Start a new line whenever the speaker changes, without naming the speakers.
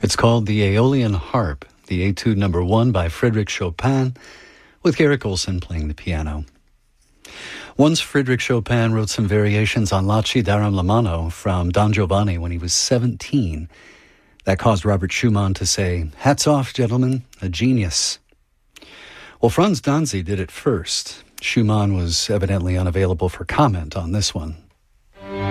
It's called the Aeolian Harp, the Etude No. 1 by Frédéric Chopin, with Garrick Olson playing the piano. Once Frédéric Chopin wrote some variations on La Ci daram la mano from Don Giovanni when he was 17. That caused Robert Schumann to say, "Hats off, gentlemen, a genius." Well, Franz Danzi did it first. Schumann was evidently unavailable for comment on this one.